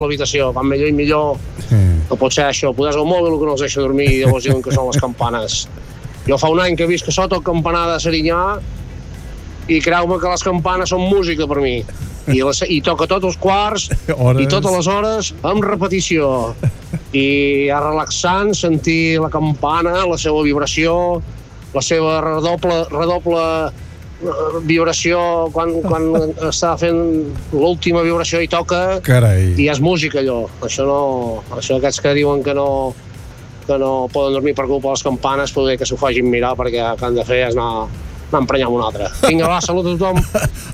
l'habitació, quan millor i millor. No pot ser això, podes el mòbil que no els deixa dormir i llavors diuen que són les campanes. Jo fa un any que visc a sota el campanar de Serinyà i creu-me que les campanes són música per mi. I toca tots els quarts i totes les hores amb repetició. I és relaxant sentir la campana, la seva vibració, la seva redoble vibració quan està fent l'última vibració i toca. Carai. I és música allò. Això aquests que diuen que no poden dormir per culpa de les campanes poder que s'ho facin mirar perquè el que han de fer és anar a emprenyar amb un altre. Vinga, va, salut a tothom.